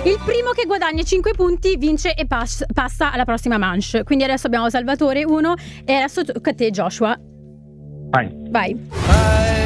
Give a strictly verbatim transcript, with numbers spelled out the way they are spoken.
Il primo che guadagna cinque punti vince e pass- passa alla prossima manche. Quindi adesso abbiamo Salvatore uno e adesso tocca a te, Joshua. Vai. Vai.